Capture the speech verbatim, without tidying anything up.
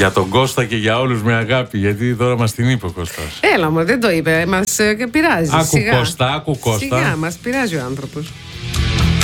Για τον Κώστα και για όλους με αγάπη, γιατί τώρα μας την είπε ο Κώστας. Έλα μου, δεν το είπε, μας ε, πειράζει. Άκου σιγά. Κώστα, άκου Κώστα. Σιγά, μας πειράζει ο άνθρωπος.